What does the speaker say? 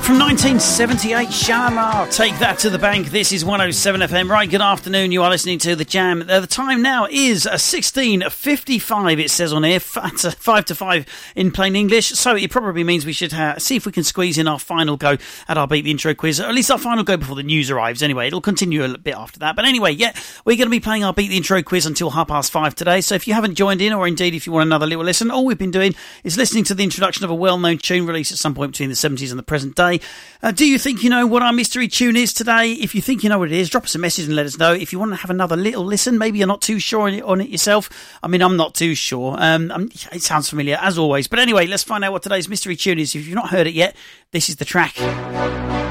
From 1978, Shalimar, Take That to the Bank. This is 107 FM. Right, good afternoon. You are listening to The Jam. The time now is 16:55, it says on here. 5 to 5 in plain English. So it probably means we should see if we can squeeze in our final go at our Beat the Intro quiz. Or at least our final go before the news arrives. Anyway, it'll continue a bit after that. But anyway, yeah, we're going to be playing our Beat the Intro quiz until 5:30 today. So if you haven't joined in, or indeed if you want another little listen, all we've been doing is listening to the introduction of a well-known tune released at some point between the 70s and the present day. Do you think you know what our mystery tune is today? If you think you know what it is, drop us a message and let us know. If you want to have another little listen, maybe you're not too sure on it yourself. I mean, I'm not too sure. It sounds familiar, as always. But anyway, let's find out what today's mystery tune is. If you've not heard it yet, this is the track.